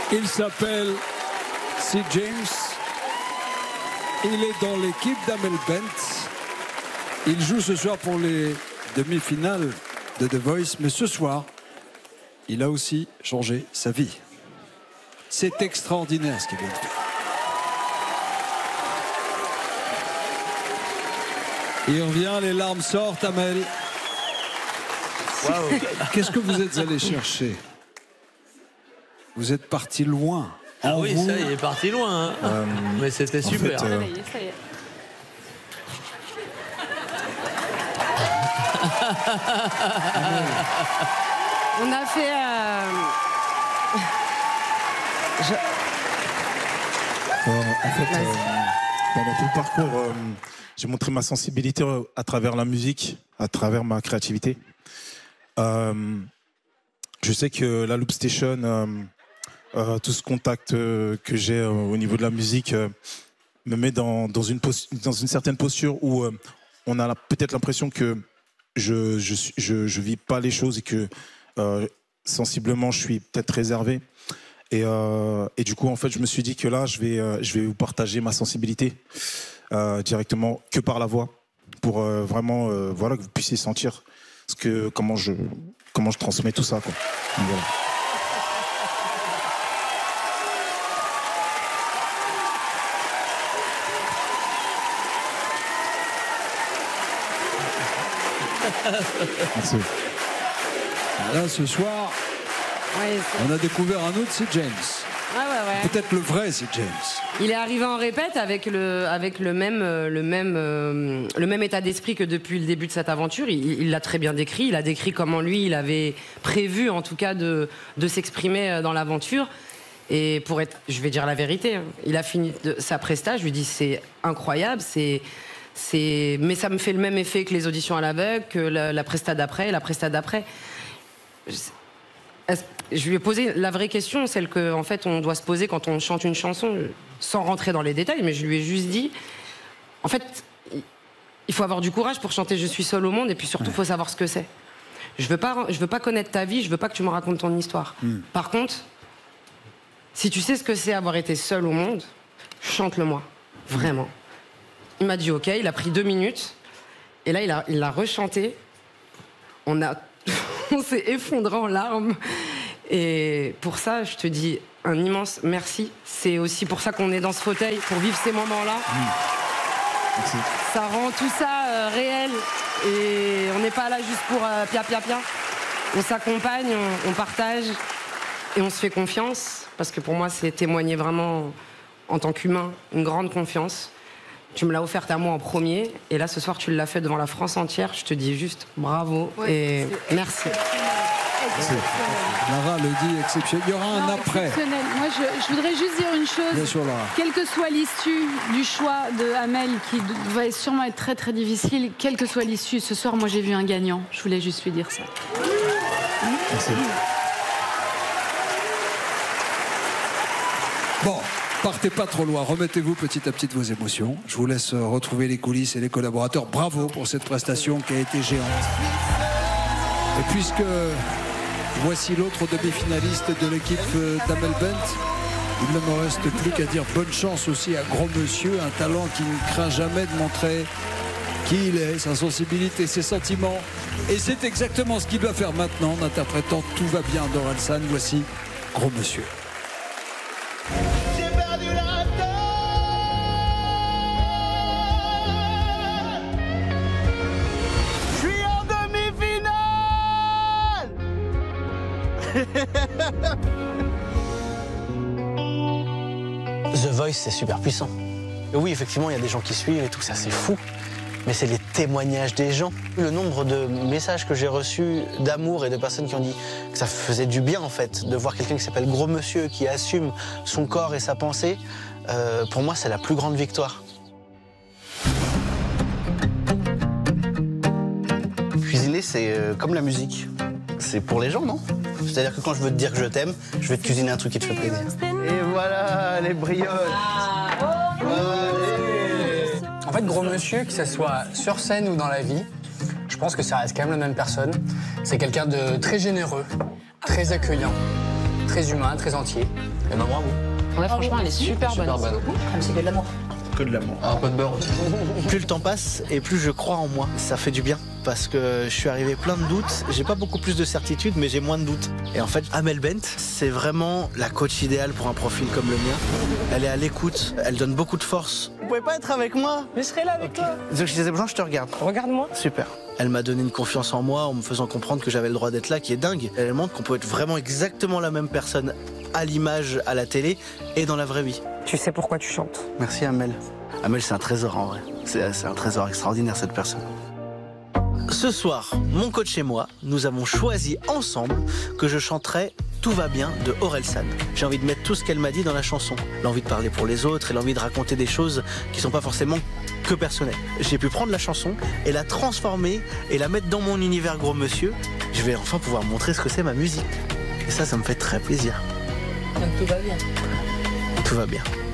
Il s'appelle Sid James. Il est dans l'équipe d'Amel Bent. Il joue ce soir pour les demi-finales de The Voice, mais ce soir, il a aussi changé sa vie. C'est extraordinaire ce qu'il vient de faire. Il revient, les larmes sortent, Amel. Wow. Qu'est-ce que vous êtes allé chercher? Vous êtes parti loin. Ah oui, ça, il est parti loin. Hein. Mais c'était super. Ça y est. On a fait... En fait, pendant tout le parcours, j'ai montré ma sensibilité à travers la musique, à travers ma créativité. Je sais que la Loop Station, tout ce contact que j'ai au niveau de la musique me met dans une certaine posture où on a peut-être l'impression que je vis pas les choses et que sensiblement je suis peut-être réservé. Et du coup, en fait, je me suis dit que là, je vais vous partager ma sensibilité directement que par la voix, pour vraiment, voilà, que vous puissiez sentir comment je transmets tout ça, quoi. Donc, voilà. Merci. Là, ce soir, on a découvert un autre Sid James. Ouais. Peut-être le vrai Sid James. Il est arrivé en répète avec le même état d'esprit que depuis le début de cette aventure. Il l'a très bien décrit. Il a décrit comment lui, il avait prévu, en tout cas, de s'exprimer dans l'aventure. Et je vais dire la vérité, il a fini sa presta. Je lui dis, c'est incroyable, mais ça me fait le même effet que les auditions à l'aveugle, que la presta d'après et la presta d'après. Je lui ai posé la vraie question, celle qu'en fait on doit se poser quand on chante une chanson, sans rentrer dans les détails, mais je lui ai juste dit, en fait, il faut avoir du courage pour chanter Je suis seul au monde, et puis surtout, il faut savoir ce que c'est. Je veux pas connaître ta vie, je veux pas que tu me racontes ton histoire. Par contre, si tu sais ce que c'est avoir été seul au monde, chante-le-moi, vraiment. Il m'a dit ok, il a pris 2 minutes, et là il l'a rechanté. On s'est effondré en larmes. Et pour ça, je te dis un immense merci. C'est aussi pour ça qu'on est dans ce fauteuil, pour vivre ces moments-là. Merci. Ça rend tout ça réel. Et on n'est pas là juste pour pia. On s'accompagne, on partage et on se fait confiance. Parce que pour moi, c'est témoigner vraiment, en tant qu'humain, une grande confiance. Tu me l'as offerte à moi en premier. Et là, ce soir, tu l'as fait devant la France entière. Je te dis juste bravo et merci. Lara le dit, exceptionnel. Il y aura un après. Moi, je voudrais juste dire une chose. Bien sûr, Lara. Quelle que soit l'issue du choix de Amel, qui va sûrement être très très difficile, quelle que soit l'issue, ce soir, moi j'ai vu un gagnant. Je voulais juste lui dire ça. Merci. Bon, partez pas trop loin. Remettez-vous petit à petit de vos émotions. Je vous laisse retrouver les coulisses et les collaborateurs. Bravo pour cette prestation qui a été géante. Et puisque voici l'autre demi-finaliste de l'équipe d'Amel Bent, il ne me reste plus qu'à dire bonne chance aussi à Gros Monsieur, un talent qui ne craint jamais de montrer qui il est, sa sensibilité, ses sentiments. Et c'est exactement ce qu'il doit faire maintenant en interprétant Tout va bien d'Orelsan. Voici Gros Monsieur. J'ai perdu la tête. Je suis en demi-finale. The Voice, c'est super puissant. Et oui, effectivement, il y a des gens qui suivent et tout ça, c'est fou. Mais c'est les témoignages des gens. Le nombre de messages que j'ai reçus d'amour et de personnes qui ont dit que ça faisait du bien, en fait, de voir quelqu'un qui s'appelle Gros Monsieur, qui assume son corps et sa pensée, pour moi, c'est la plus grande victoire. Cuisiner, c'est comme la musique. C'est pour les gens, non? C'est-à-dire que quand je veux te dire que je t'aime, je vais te cuisiner un truc qui te fait plaisir. Et voilà, les brioches. En fait, Gros Monsieur, que ce soit sur scène ou dans la vie, je pense que ça reste quand même la même personne. C'est quelqu'un de très généreux, très accueillant. très humain, très entier. Et ben bravo. Ouais, franchement, elle est super bonne. C'est que de l'amour. Que de l'amour. Un peu de beurre aussi. Plus le temps passe et plus je crois en moi. Ça fait du bien parce que je suis arrivé plein de doutes. J'ai pas beaucoup plus de certitudes, mais j'ai moins de doutes. Et en fait, Amel Bent, c'est vraiment la coach idéale pour un profil comme le mien. Elle est à l'écoute, elle donne beaucoup de force. Vous pouvez pas être avec moi? Mais je serai là avec toi. Donc je disais, Blanc, je te regarde. Regarde-moi. Super. Elle m'a donné une confiance en moi en me faisant comprendre que j'avais le droit d'être là, qui est dingue. Elle montre qu'on peut être vraiment exactement la même personne à l'image, à la télé et dans la vraie vie. Tu sais pourquoi tu chantes. Merci Amel. Amel, c'est un trésor en vrai. C'est un trésor extraordinaire cette personne. Ce soir, mon coach et moi, nous avons choisi ensemble que je chanterais Tout va bien de Orelsan. J'ai envie de mettre tout ce qu'elle m'a dit dans la chanson. L'envie de parler pour les autres et l'envie de raconter des choses qui sont pas forcément que personnelles. J'ai pu prendre la chanson et la transformer et la mettre dans mon univers gros monsieur. Je vais enfin pouvoir montrer ce que c'est ma musique. Et ça me fait très plaisir. Donc tout va bien. Tout va bien.